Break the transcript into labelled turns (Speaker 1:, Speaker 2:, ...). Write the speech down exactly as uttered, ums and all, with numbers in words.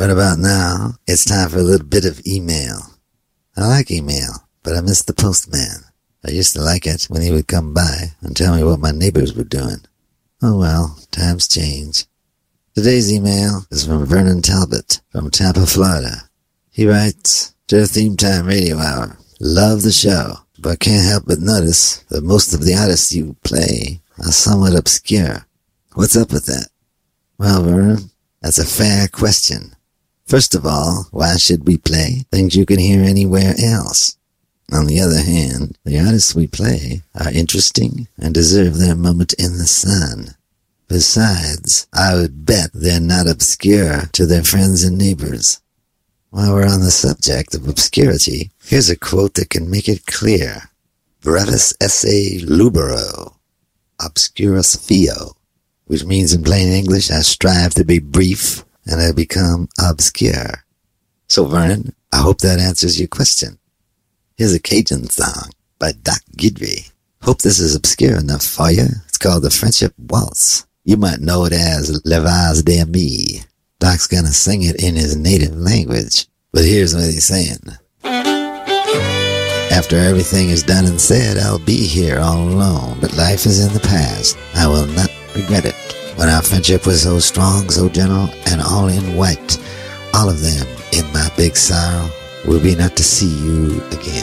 Speaker 1: Right about now, it's time for a little bit of email. I like email, but I miss the postman. I used to like it when he would come by and tell me what my neighbors were doing. Oh well, times change. Today's email is from Vernon Talbot from Tampa, Florida. He writes, Dear Theme Time Radio Hour, love the show, but can't help but notice that most of the artists you play are somewhat obscure. What's up with that? Well, Vernon, that's a fair question. First of all, why should we play things you can hear anywhere else? On the other hand, the artists we play are interesting and deserve their moment in the sun. Besides, I would bet they're not obscure to their friends and neighbors. While we're on the subject of obscurity, here's a quote that can make it clear. Brevis esse lubero, obscurus fio, which means in plain English, I strive to be brief and I become obscure. So Vernon, I hope that answers your question. Here's a Cajun song by Doc Guidry. Hope this is obscure enough for you. It's called the Friendship Waltz. You might know it as Le Vase d'Ami. Doc's gonna sing it in his native language, but here's what he's saying. After everything is done and said, I'll be here all alone, but life is in the past. I will not regret it. When our friendship was so strong, so gentle, and all in white, all of them in my big sorrow will be not to see you again.